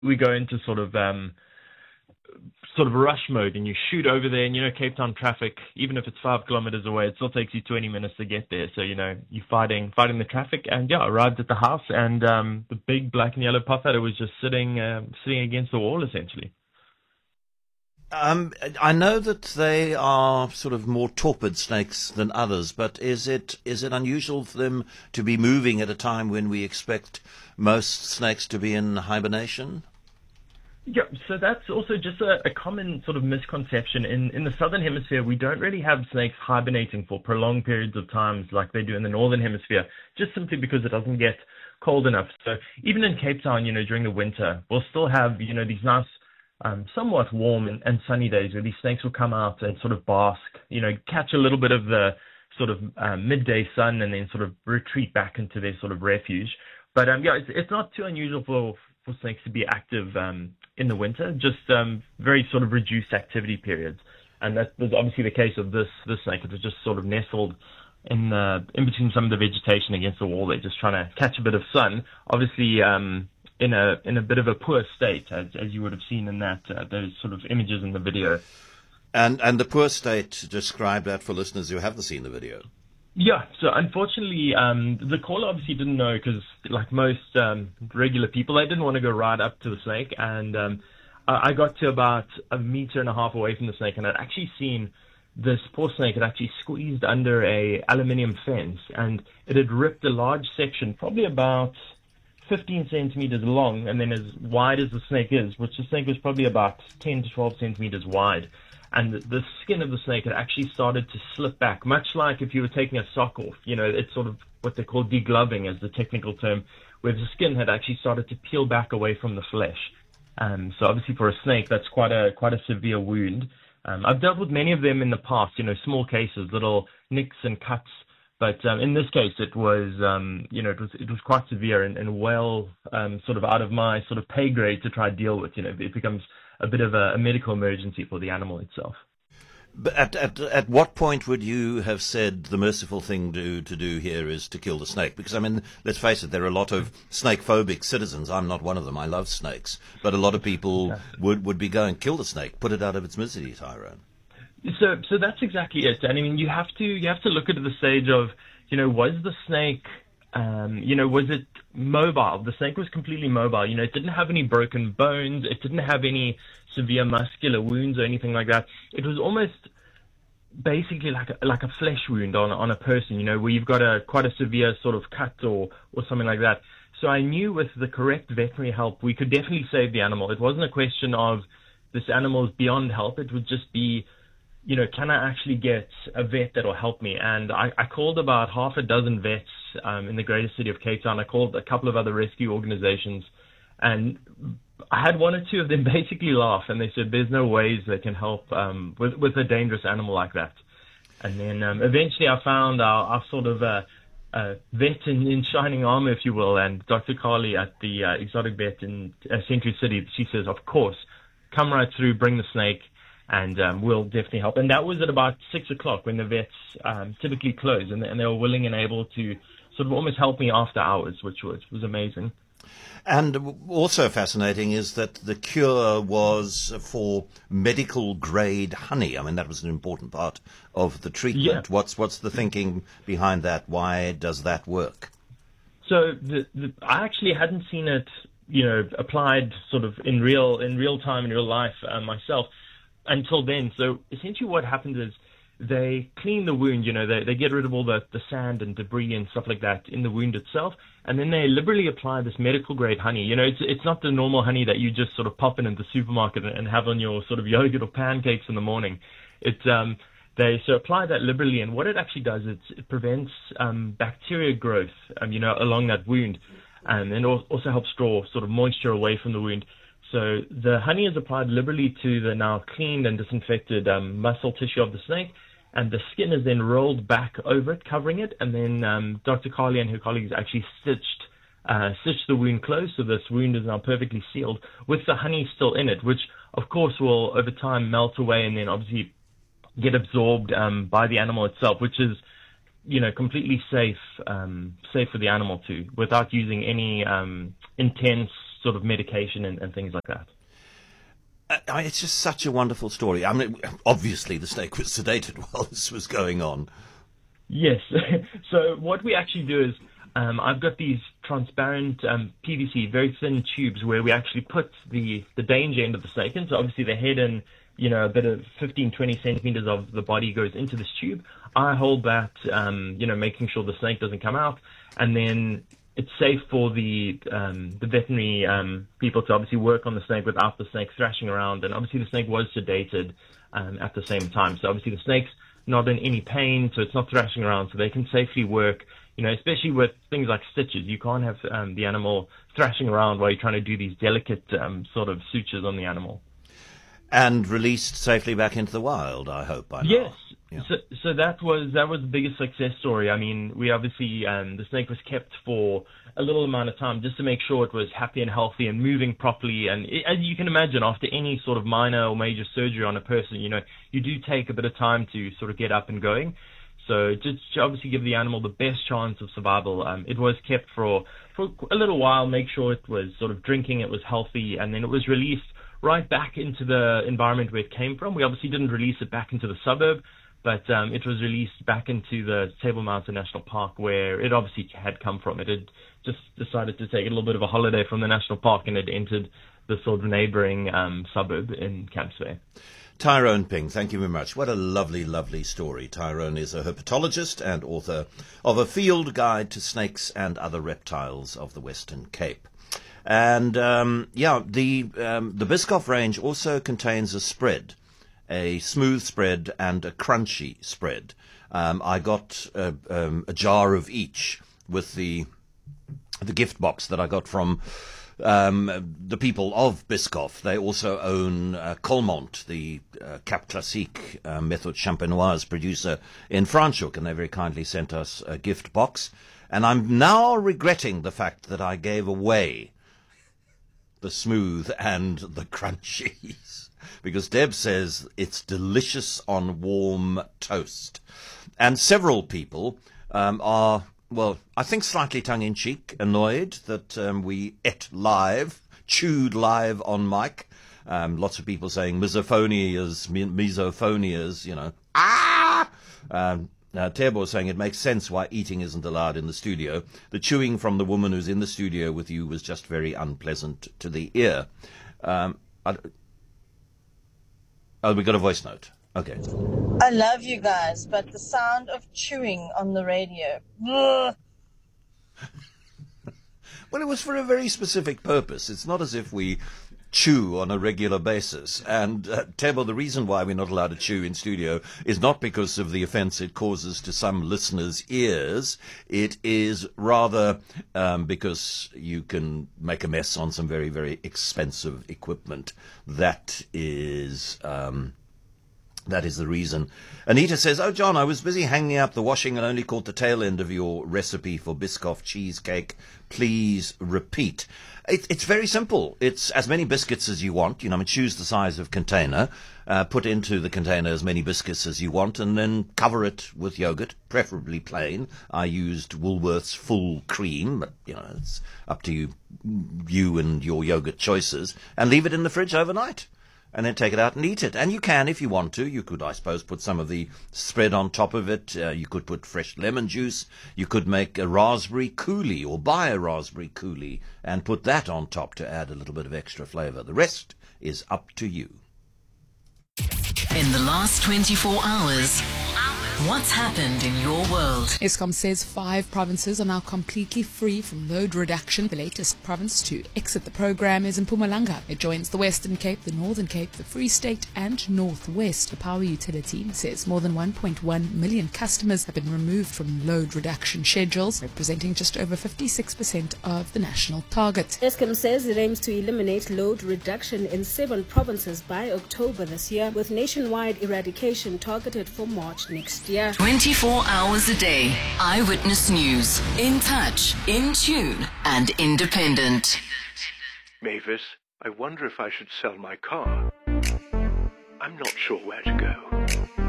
we go into sort of rush mode, and you shoot over there, and Cape Town traffic, even if it's 5 kilometers away, it still takes you 20 minutes to get there. So you're fighting the traffic, and yeah, arrived at the house, and the big black and yellow puffadder was just sitting against the wall essentially. I know that they are sort of more torpid snakes than others, but is it unusual for them to be moving at a time when we expect most snakes to be in hibernation? Yeah, so that's also just a common sort of misconception. In the southern hemisphere, we don't really have snakes hibernating for prolonged periods of times like they do in the northern hemisphere, just simply because it doesn't get cold enough. So even in Cape Town, during the winter, we'll still have, these nice, somewhat warm and sunny days where these snakes will come out and sort of bask, catch a little bit of the sort of midday sun and then sort of retreat back into their sort of refuge. But yeah, it's not too unusual for snakes to be active in the winter, just very sort of reduced activity periods. And that was obviously the case of this snake. It was just sort of nestled in between some of the vegetation against the wall there, just trying to catch a bit of sun. Obviously, in a bit of a poor state, as you would have seen in that those sort of images in the video. And the poor state, describe that for listeners who haven't seen the video. Yeah, so unfortunately, the caller obviously didn't know because, like most regular people, they didn't want to go right up to the snake. And I got to about 1.5 meters away from the snake, and I'd actually seen this poor snake had actually squeezed under a aluminium fence, and it had ripped a large section, probably about 15 centimeters long, and then as wide as the snake is, which the snake was probably about 10 to 12 centimeters wide. And the skin of the snake had actually started to slip back, much like if you were taking a sock off. It's sort of what they call degloving as the technical term, where the skin had actually started to peel back away from the flesh. So obviously for a snake, that's quite a severe wound. I've dealt with many of them in the past, small cases, little nicks and cuts. But in this case, it was, it was quite severe and well sort of out of my sort of pay grade to try to deal with. It becomes a bit of a medical emergency for the animal itself. But at what point would you have said the merciful thing to do here is to kill the snake? Because, I mean, let's face it, there are a lot of snake-phobic citizens. I'm not one of them. I love snakes. But a lot of people would be going, kill the snake, put it out of its misery, Tyrone. So that's exactly it. And I mean, you have to look at the stage of, was the snake, was it mobile? The snake was completely mobile. It didn't have any broken bones. It didn't have any severe muscular wounds or anything like that. It was almost basically like a flesh wound on a person, where you've got quite a severe sort of cut or something like that. So I knew with the correct veterinary help, we could definitely save the animal. It wasn't a question of this animal is beyond help. It would just be, can I actually get a vet that will help me? And I called about half a dozen vets in the greater city of Cape Town. I called a couple of other rescue organizations, and I had one or two of them basically laugh, and they said there's no ways they can help with a dangerous animal like that. And then eventually I found our sort of vet in shining armor, if you will, and Dr. Carly at the exotic vet in Century City. She says, of course, come right through, bring the snake, and we'll definitely help. And that was at about 6 o'clock when the vets typically close, and they were willing and able to sort of almost help me after hours, which was amazing. And also fascinating is that the cure was for medical grade honey. I mean, that was an important part of the treatment. Yeah. What's the thinking behind that? Why does that work? So I actually hadn't seen it, applied sort of in real time, in real life myself until then. So essentially what happens is they clean the wound, they get rid of all the sand and debris and stuff like that in the wound itself, and then they liberally apply this medical grade honey. It's not the normal honey that you just sort of pop in the supermarket and have on your sort of yogurt or pancakes in the morning. They apply that liberally, and what it actually does is it prevents bacteria growth, along that wound, and also helps draw sort of moisture away from the wound. So the honey is applied liberally to the now cleaned and disinfected muscle tissue of the snake, and the skin is then rolled back over it, covering it, and then Dr. Carly and her colleagues actually stitched the wound closed, so this wound is now perfectly sealed with the honey still in it, which of course will over time melt away and then obviously get absorbed by the animal itself, which is completely safe for the animal too, without using any intense sort of medication and things like that. It's just such a wonderful story. I mean, obviously the snake was sedated while this was going on. Yes. So what we actually do is I've got these transparent PVC, very thin tubes where we actually put the danger end of the snake in. So obviously the head and, a bit of 15, 20 centimeters of the body goes into this tube. I hold that, making sure the snake doesn't come out. And then it's safe for the veterinary people to obviously work on the snake without the snake thrashing around. And obviously the snake was sedated at the same time. So obviously the snake's not in any pain, so it's not thrashing around, so they can safely work, especially with things like stitches. You can't have the animal thrashing around while you're trying to do these delicate sort of sutures on the animal. And released safely back into the wild, I hope, by now. Yes. Yeah. So that was the biggest success story. I mean, we obviously, the snake was kept for a little amount of time just to make sure it was happy and healthy and moving properly. And as you can imagine, after any sort of minor or major surgery on a person, you do take a bit of time to sort of get up and going. So just to obviously give the animal the best chance of survival, it was kept for a little while, make sure it was sort of drinking, it was healthy, and then it was released right back into the environment where it came from. We obviously didn't release it back into the suburb, but it was released back into the Table Mountain National Park where it obviously had come from. It had just decided to take a little bit of a holiday from the national park and it entered the sort of neighboring suburb in Camps Bay. Tyrone Ping, thank you very much. What a lovely, lovely story. Tyrone is a herpetologist and author of A Field Guide to Snakes and Other Reptiles of the Western Cape. And, the Biscoff range also contains a spread, a smooth spread and a crunchy spread. I got a jar of each with the gift box that I got from the people of Biscoff. They also own Colmont, the Cap Classique Méthode Champenoise producer in Franschhoek, and they very kindly sent us a gift box. And I'm now regretting the fact that I gave away the smooth and the crunchies, because Deb says it's delicious on warm toast. And several people are, well, I think slightly tongue-in-cheek, annoyed that we chewed live on mic. Lots of people saying misophonias, Tebo was saying it makes sense why eating isn't allowed in the studio. The chewing from the woman who's in the studio with you was just very unpleasant to the ear. We got a voice note. Okay. I love you guys, but the sound of chewing on the radio. Ugh. Well, it was for a very specific purpose. It's not as if we chew on a regular basis. And, Tebo, the reason why we're not allowed to chew in studio is not because of the offence it causes to some listeners' ears. It is rather because you can make a mess on some very, very expensive equipment. That is the reason. Anita says, "Oh, John, I was busy hanging up the washing and only caught the tail end of your recipe for Biscoff cheesecake. Please repeat." It's very simple. It's as many biscuits as you want. Choose the size of container, put into the container as many biscuits as you want, and then cover it with yogurt, preferably plain. I used Woolworths full cream, but, it's up to you and your yogurt choices, and leave it in the fridge overnight. And then take it out and eat it. And you can, if you want to. You could, I suppose, put some of the spread on top of it. You could put fresh lemon juice. You could make a raspberry coulis or buy a raspberry coulis and put that on top to add a little bit of extra flavour. The rest is up to you. In the last 24 hours, what's happened in your world? Eskom says 5 provinces are now completely free from load reduction. The latest province to exit the program is in Mpumalanga. It joins the Western Cape, the Northern Cape, the Free State and Northwest. The power utility says more than 1.1 million customers have been removed from load reduction schedules, representing just over 56% of the national target. Eskom says it aims to eliminate load reduction in 7 provinces by October this year, with nationwide eradication targeted for March next year. 24 hours a day. Eyewitness News. In touch, in tune, and independent. Mavis, I wonder if I should sell my car. I'm not sure where to go.